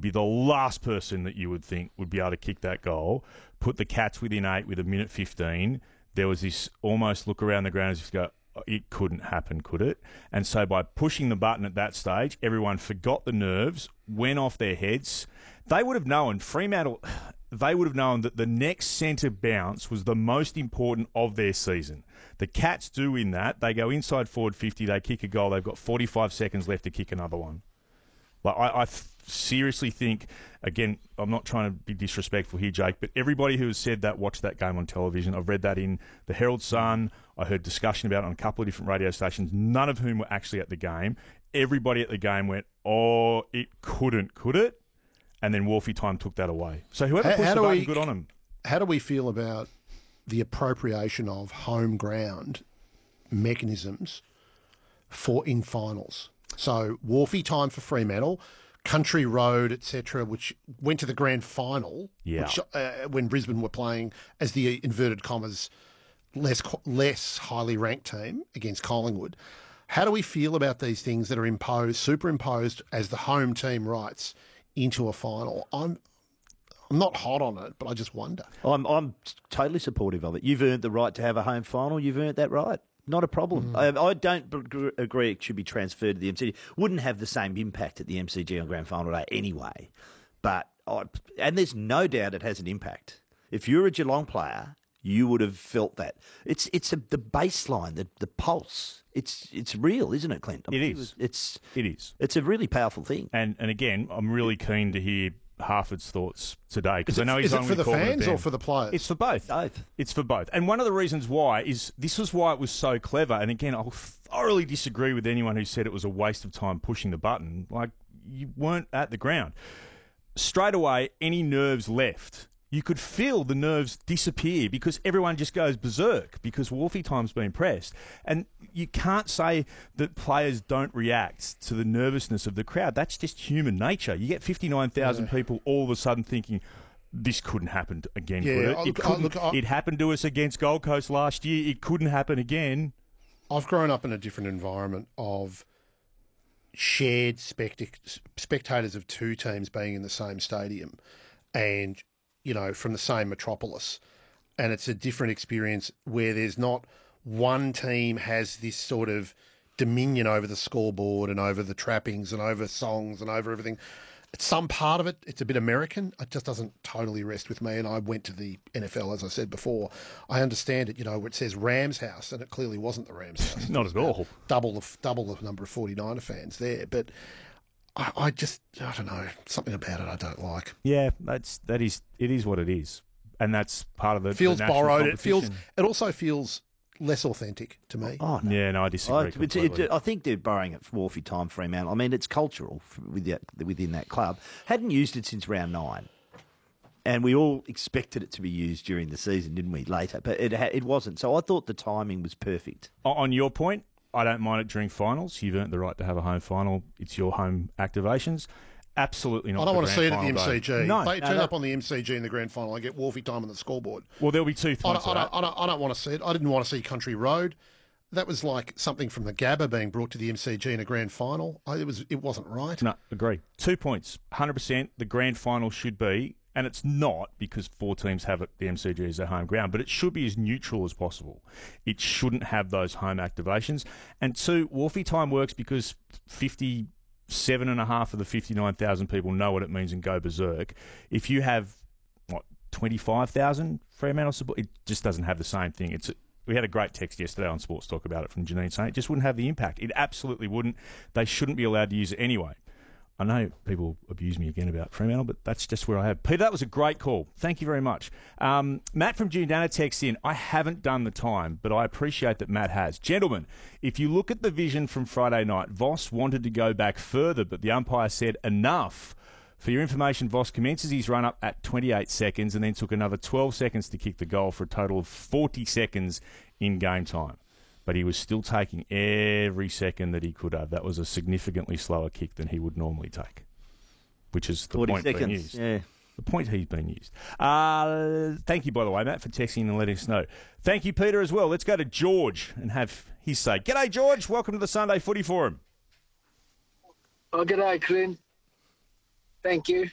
would be the last person that you would think would be able to kick that goal, put the Cats within 8 with a minute 15. There was this almost look around the ground as if you go, it couldn't happen, could it? And so by pushing the button at that stage, everyone forgot the nerves, went off their heads. They would have known, Fremantle, they would have known that the next centre bounce was the most important of their season. The Cats do in that. They go inside forward 50, they kick a goal, they've got 45 seconds left to kick another one. Like I seriously think, again, I'm not trying to be disrespectful here, Jake, but everybody who has said that watched that game on television. I've read that in the Herald Sun. I heard discussion about it on a couple of different radio stations, none of whom were actually at the game. Everybody at the game went, oh, it couldn't, could it? And then Wolfie Time took that away. So whoever pushed the button, good on him. How do we feel about the appropriation of home ground mechanisms in finals? So Wolfie Time for Fremantle, Country Road, etc., which went to the grand final, which, when Brisbane were playing as the inverted commas less highly ranked team against Collingwood. How do we feel about these things that are superimposed as the home team rights into a final? I'm not hot on it, but I just wonder. I'm totally supportive of it. You've earned the right to have a home final. You've earned that right. Not a problem. I don't agree it should be transferred to the MCG. Wouldn't have the same impact at the MCG on Grand Final Day anyway. And there's no doubt it has an impact. If you're a Geelong player, you would have felt that. It's the baseline, the pulse. It's real, isn't it, Clint? It is. It is. It's a really powerful thing. And again, I'm really keen to hear Harford's thoughts today, because I know he's only for the fans or for the players? It's for both. It's for both. And one of the reasons why is this was why it was so clever. And again, I'll thoroughly disagree with anyone who said it was a waste of time pushing the button. Like, you weren't at the ground. Straight away, any nerves left. You could feel the nerves disappear because everyone just goes berserk because Wolfie Time's been pressed. And you can't say that players don't react to the nervousness of the crowd. That's just human nature. You get 59,000 people all of a sudden thinking, this couldn't happen again, could it? It happened to us against Gold Coast last year. It couldn't happen again. I've grown up in a different environment of shared spectators of two teams being in the same stadium and, you know, from the same metropolis. And it's a different experience where there's not one team has this sort of dominion over the scoreboard and over the trappings and over songs and over everything. It's some part of it, it's a bit American. It just doesn't totally rest with me. And I went to the NFL, as I said before. I understand it, you know, where it says Rams House, and it clearly wasn't the Rams House. Not at all. Double the number of 49er fans there. But I don't know, something about it I don't like. Yeah, it is what it is, and that's part of the feels the borrowed. It also feels less authentic to me. Oh no. Yeah, no, I disagree completely. I think they're borrowing it from Wolfie Time, Fremantle. I mean, it's cultural within that club. Hadn't used it since round 9. And we all expected it to be used during the season, didn't we, later? But it wasn't. So I thought the timing was perfect. On your point, I don't mind it during finals. You've earned the right to have a home final. It's your home activations. Absolutely not. I don't want to see it at the MCG. Day. No, if they turn up on the MCG in the grand final, I get Wolfie Time on the scoreboard. Well, there'll be two things. I don't want to see it. I didn't want to see Country Road. That was like something from the Gabba being brought to the MCG in a grand final. It wasn't right. No, agree. 2 points. 100%. The grand final should be, and it's not because 4 teams have the MCG as their home ground, but it should be as neutral as possible. It shouldn't have those home activations. And 2, Wolfie Time works because 57.5 of the 59,000 people know what it means and go berserk. If you have, 25,000 Fremantle support, it just doesn't have the same thing. We had a great text yesterday on Sports Talk about it from Janine saying it just wouldn't have the impact. It absolutely wouldn't. They shouldn't be allowed to use it anyway. I know people abuse me again about Fremantle, but that's just where I have. Peter, that was a great call. Thank you very much. Matt from Jundana texts in, I haven't done the time, but I appreciate that Matt has. Gentlemen, if you look at the vision from Friday night, Voss wanted to go back further, but the umpire said enough. For your information, Voss commences his run-up at 28 seconds and then took another 12 seconds to kick the goal for a total of 40 seconds in game time. But he was still taking every second that he could have. That was a significantly slower kick than he would normally take, which is the 40 point seconds, being used. yeah. The point he's been used. Thank you, by the way, Matt, for texting and letting us know. Thank you, Peter, as well. Let's go to George and have his say. G'day, George. Welcome to the Sunday Footy Forum. Oh, g'day, Clint. Thank you.